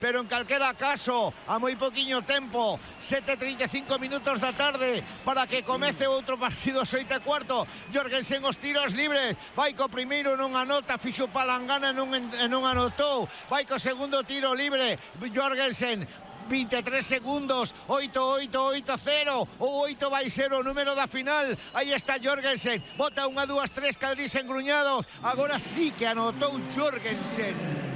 pero en calquera caso, a moi poquinho tempo, 7:35 minutos da tarde, para que comece outro partido, 8:15. Jorgensen os tiros libres, vai co primeiro, non anota, fixo palangana e non anotou, vai co segundo tiro libre, Jorgensen, 23 segundos, 8-8-8-0, o 8 vai ser o número da final. Aí está Jorgensen, bota 1, 2, 3, Cadrís engruñados, agora sí que anotou Jorgensen.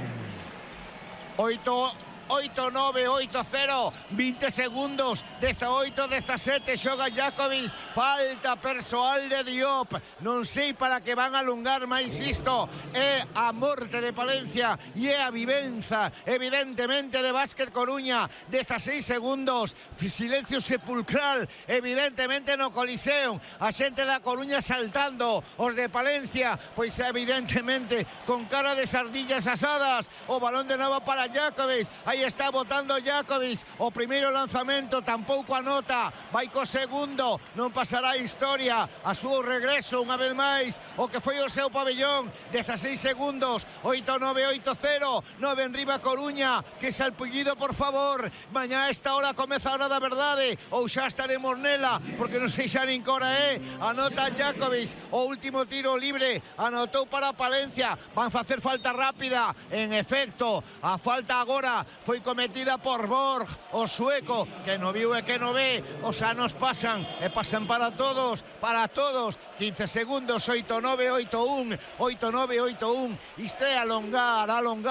8-9-8-0, 20 segundos, 18-17, xoga Jakovic, falta persoal de Diop, non sei para que van a alongar máis isto, é a morte de Palencia e é a vivenza evidentemente de Básquet Coruña. 16 segundos, silencio sepulcral evidentemente no Coliseo, a xente da Coruña saltando, os de Palencia pois evidentemente con cara de sardillas asadas. O balón de novo para Jakovic, aí está botando Jakovic, o primeiro lanzamento tampouco anota, vai co segundo, non pasará a historia, a súa regreso unha vez máis o que foi o seu pabellón. 16 segundos, 8-9-8-0, 9 en riba Coruña, que salpullido por favor, mañá a esta hora comeza a hora da verdade, ou xa estaremos nela, porque non sei xa nin cora é. Anota Jakovic, o último tiro libre, anotou para Palencia, van facer falta rápida, en efecto, a falta agora foi cometida por Borg, o sueco, que no viu e que no ve, os anos pasan e pasan para todos, 15 segundos, 8-9-8-1, 8-9-8-1, isto é alongar,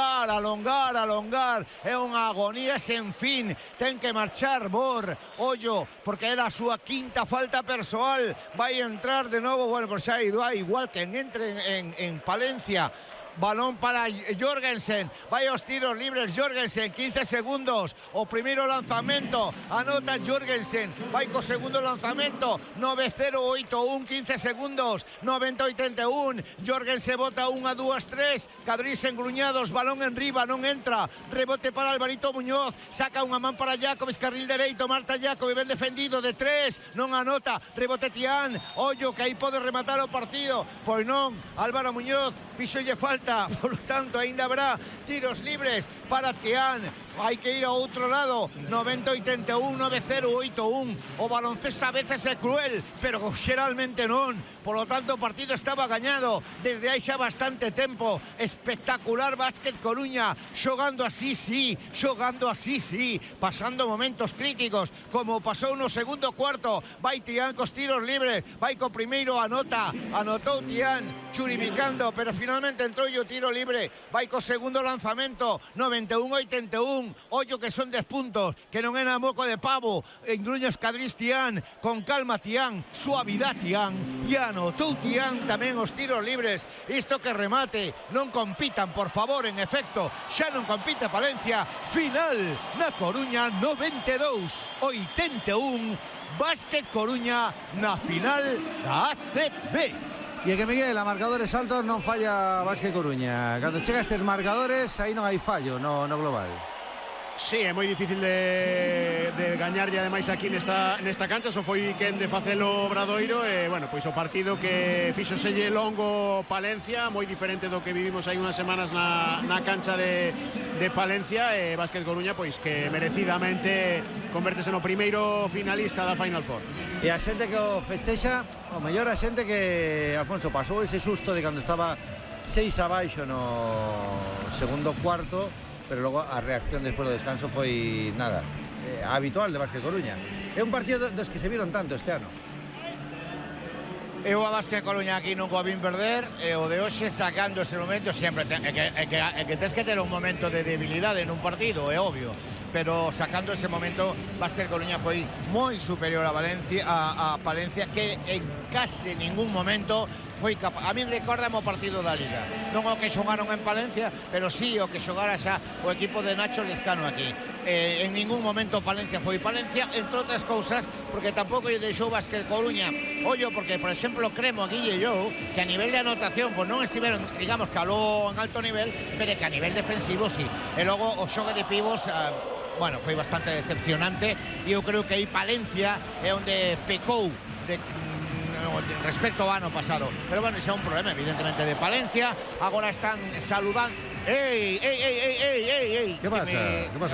é unha agonía sen fin, ten que marchar Borg, ollo, porque era a súa quinta falta persoal, vai entrar de novo, bueno, pues xa ido igual que entre en Palencia. Balón para Jorgensen, vai aos tiros libres Jorgensen, 15 segundos, o primeiro lanzamento, anota Jorgensen, vai co segundo lanzamento, 9-0-8-1, 15 segundos, 90-81, Jorgensen bota 1, 2, 3, Cadrís engruñados, balón en riba, non entra, rebote para Alvarito Muñoz, saca unha man para Jakovic, carril dereito, Marta Jakovic, ben defendido, de 3, non anota, rebote Tian, ollo que aí pode rematar o partido, pois non, Álvaro Muñoz, fixolle falta, por lo tanto ainda habrá tiros libres para Tian, hai que ir ao outro lado, 90-81, 9-0-8-1, o baloncesto a veces é cruel, pero xeralmente non, por lo tanto o partido estaba gañado desde hai xa bastante tempo. Espectacular Básquet Coruña, xogando así sí, pasando momentos críticos, como pasou no segundo cuarto, vai Tian cos tiros libres, vai co primeiro, anotou Tian, churibicando, pero finalmente entrou o tiro libre, vai co segundo lanzamento, 91-81, ollo que son 10 puntos, que non é na moco de pavo, engruños Cadrís Tian, con calma Tian, suavidad Tian, e anotou Tian tamén os tiros libres. Isto que remate, non compitan por favor, en efecto, xa non compite Palencia. Final na Coruña, 92-81, Básquet Coruña na final da ACB. E é que, Miguel, a marcadores altos non falla Básquet Coruña. Cando chega estes marcadores, aí non hai fallo no global. Sí, é moi difícil de gañar e ademais aquí nesta cancha, só foi quen de facelo Obradoiro e, bueno, pois o partido que fixo selle longo Palencia, moi diferente do que vivimos hai unhas semanas na cancha de Palencia, e Básquet Coruña, pois que merecidamente convértese no primeiro finalista da Final Four. E a xente que o festexa, o mellor a xente que, Alfonso, pasou ese susto de cando estaba 6 abaixo no segundo cuarto, pero logo a reacción despois do descanso foi nada, habitual de Básquet Coruña. É un partido dos que se viron tanto este ano. Eu a Básquet Coruña aquí non o vin perder, e o de hoxe sacando ese momento sempre é que tens que ter un momento de debilidade nun partido, é obvio, pero sacando ese momento Básquet Coruña foi moi superior a Palencia, que en case ningún momento foi capaz. A min recórdame o partido da Liga, non o que xogaron en Palencia, pero sí o que xogara xa o equipo de Nacho Lizcano aquí. En ningún momento Palencia foi Palencia, entre outras cousas porque tampouco lle deixou Básquet Coruña ollo, porque por exemplo cremo aquí e eu que a nivel de anotación pues non estiveron, digamos, caló en alto nivel, pero que a nivel defensivo sí, e logo o xogue de pivos bueno, foi bastante decepcionante, e eu creo que aí Palencia é onde pecou respecto ao ano pasado, pero bueno, ese é un problema evidentemente de Palencia. Agora están saludando ¡Ey! ¿Qué pasa? ¿Qué pasa?